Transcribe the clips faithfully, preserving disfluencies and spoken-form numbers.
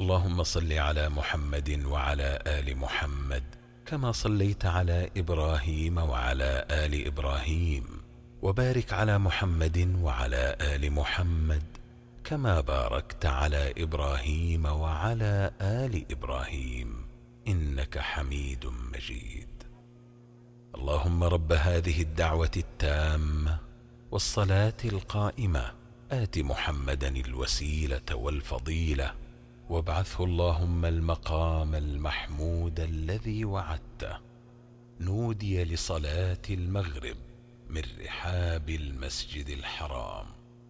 اللهم صل على محمد وعلى آل محمد كما صليت على إبراهيم وعلى آل إبراهيم، وبارك على محمد وعلى آل محمد كما باركت على إبراهيم وعلى آل إبراهيم إنك حميد مجيد. اللهم رب هذه الدعوة التامة والصلاة القائمة آت محمدا الوسيلة والفضيلة وابعثه اللهم المقام المحمود الذي وعدته. نودي لصلاة المغرب من رحاب المسجد الحرام.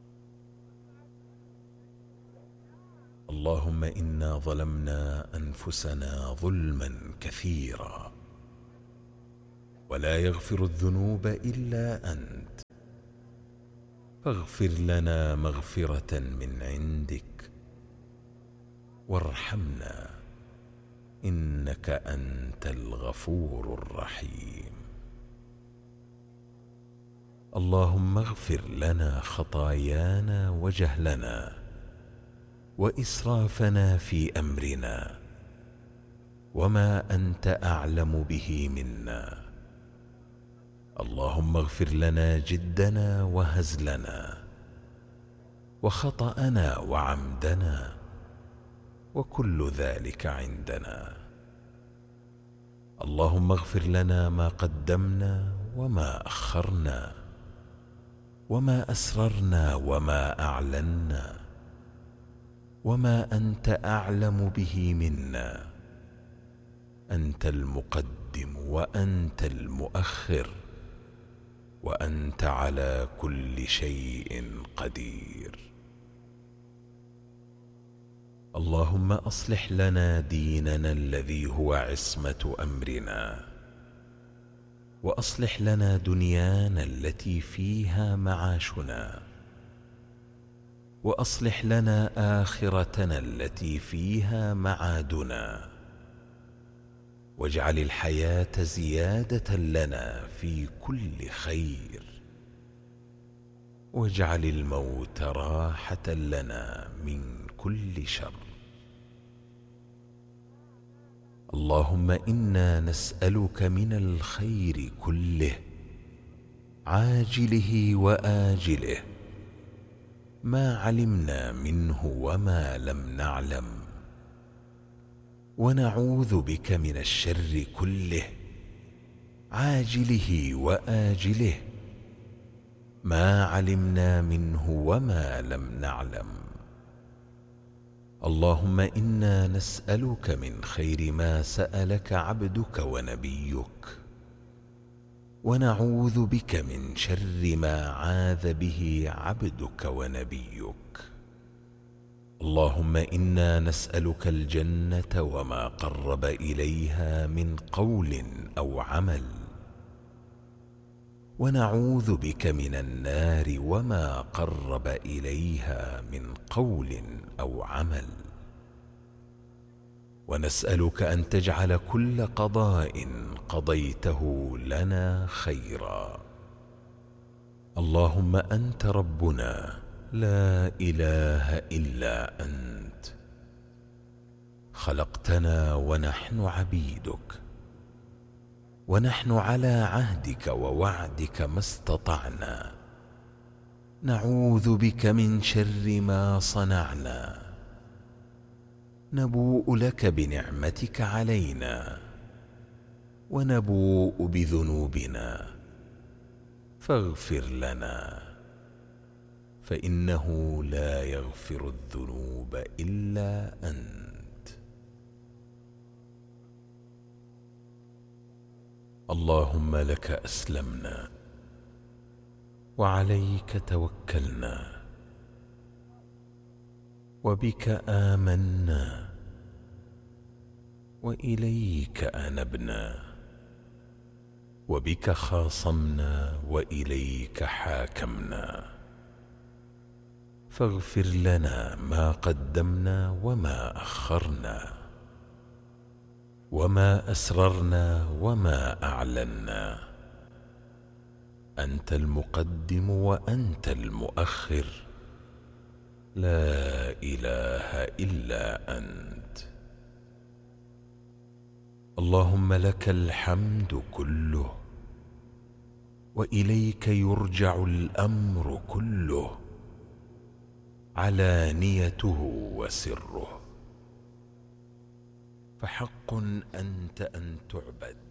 اللهم إنا ظلمنا أنفسنا ظلما كثيرا ولا يغفر الذنوب إلا أنت، فاغفر لنا مغفرة من عندك وارحمنا إنك أنت الغفور الرحيم. اللهم اغفر لنا خطايانا وجهلنا وإسرافنا في أمرنا وما أنت أعلم به منا. اللهم اغفر لنا جدنا وهزلنا وخطأنا وعمدنا وكل ذلك عندنا. اللهم اغفر لنا ما قدمنا وما أخرنا وما أسررنا وما أعلنا وما أنت أعلم به منا. أنت المقدم وأنت المؤخر وأنت على كل شيء قدير. اللهم أصلح لنا ديننا الذي هو عصمة أمرنا، وأصلح لنا دنيانا التي فيها معاشنا، وأصلح لنا آخرتنا التي فيها معادنا، واجعل الحياة زيادة لنا في كل خير، واجعل الموت راحة لنا من كل شر. اللهم إنا نسألك من الخير كله عاجله وآجله ما علمنا منه وما لم نعلم، ونعوذ بك من الشر كله عاجله وآجله ما علمنا منه وما لم نعلم. اللهم إنا نسألك من خير ما سألك عبدك ونبيك، ونعوذ بك من شر ما عاذ به عبدك ونبيك. اللهم إنا نسألك الجنة وما قرب إليها من قول أو عمل، ونعوذ بك من النار وما قرب إليها من قول أو عمل. ونسألك أن تجعل كل قضاء قضيته لنا خيرا. اللهم أنت ربنا لا إله إلا أنت، خلقتنا ونحن عبيدك، ونحن على عهدك ووعدك ما استطعنا، نعوذ بك من شر ما صنعنا، نبوء لك بنعمتك علينا ونبوء بذنوبنا فاغفر لنا، فإنه لا يغفر الذنوب إلا أنت. اللهم لك أسلمنا وعليك توكلنا وبك آمنا وإليك أنبنا وبك خاصمنا وإليك حاكمنا، فاغفر لنا ما قدمنا وما أخرنا وما أسررنا وما أعلنا. أنت المقدم وأنت المؤخر، لا إله إلا أنت. اللهم لك الحمد كله، وإليك يرجع الأمر كله، علانيته وسره، فحق أنت أن تعبد